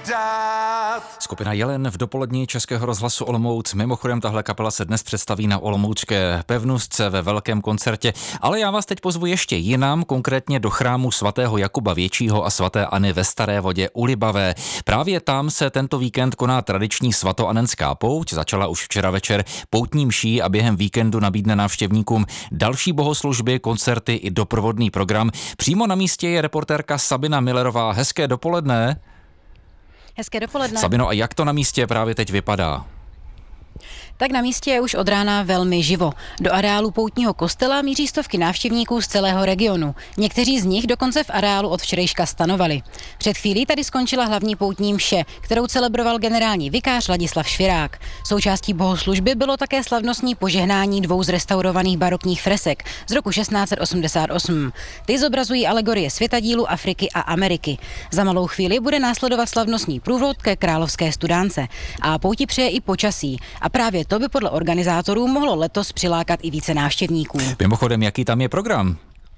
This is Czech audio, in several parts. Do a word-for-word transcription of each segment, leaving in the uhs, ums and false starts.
dát. Skupina Jelen v dopolední Českého rozhlasu Olomouc. Mimochodem tahle kapela se dnes představí na olomoucké pevnostce ve velkém koncertě, ale já vás teď pozvu ještě jinam, konkrétně do chrámu svatého Jakuba Většího a svaté Anny ve Staré Vodě u Libavé. Právě tam se tento víkend koná tradiční svatoanenská pouť, začala už včera večer poutní mší a během víkendu nabídne návštěvníkům další bohoslužby, koncerty i doprovodný program. Přímo na místě je reportérka Sabina Millerová. Hezké dopoledne. Hezké dopoledne. Sabino, a jak to na místě právě teď vypadá? Tak na místě je už od rána velmi živo. Do areálu poutního kostela míří stovky návštěvníků z celého regionu. Někteří z nich dokonce v areálu od včerejška stanovali. Před chvílí tady skončila hlavní poutní mše, kterou celebroval generální vikář Ladislav Švirák. Součástí bohoslužby bylo také slavnostní požehnání dvou zrestaurovaných barokních fresek z roku šestnáct set osmdesát osm. Ty zobrazují alegorie světadílu Afriky a Ameriky. Za malou chvíli bude následovat slavnostní průvod ke Královské studánce. A pouti přeje i počasí. A právě to by podle organizátorů mohlo letos přilákat i více návštěvníků. Mimochodem, jaký tam je program?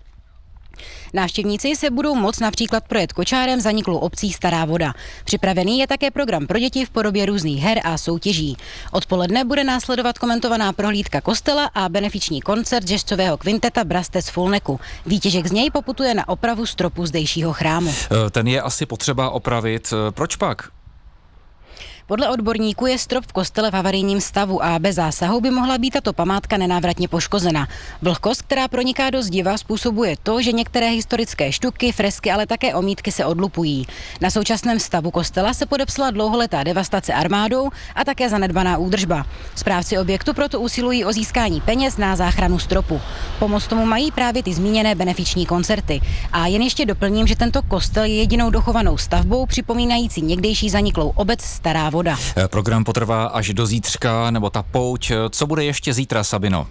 Návštěvníci se budou moct například projet kočárem zaniklou obcí Stará Voda. Připravený je také program pro děti v podobě různých her a soutěží. Odpoledne bude následovat komentovaná prohlídka kostela a benefiční koncert jazzového kvinteta Brastec Fulneku. Výtěžek z něj poputuje na opravu stropu zdejšího chrámu. Ten je asi potřeba opravit. Proč pak? Podle odborníků je strop v kostele v havarijním stavu a bez zásahu by mohla být tato památka nenávratně poškozena. Vlhkost, která proniká do zdiva, způsobuje to, že některé historické štuky, fresky, ale také omítky se odlupují. Na současném stavu kostela se podepsala dlouholetá devastace armádou a také zanedbaná údržba. Správci objektu proto usilují o získání peněz na záchranu stropu. Pomoc tomu mají právě ty zmíněné benefiční koncerty. A jen ještě doplním, že tento kostel je jedinou dochovanou stavbou připomínající někdejší zaniklou obec Stará Voda. Program potrvá až do zítřka, nebo ta pouť. Co bude ještě zítra, Sabino?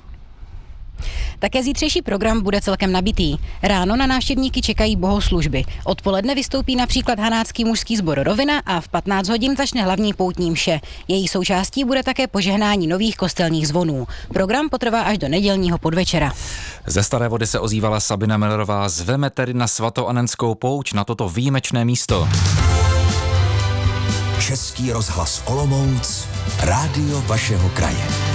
Také zítřejší program bude celkem nabitý. Ráno na návštěvníky čekají bohoslužby. Odpoledne vystoupí například hanácký mužský sbor Rovina a v patnáct hodin začne hlavní poutní mše. Její součástí bude také požehnání nových kostelních zvonů. Program potrvá až do nedělního podvečera. Ze Staré Vody se ozývala Sabina Millerová. Zveme tedy na svatoanenskou pouť, na toto výjimečné místo. Český rozhlas Olomouc, rádio vašeho kraje.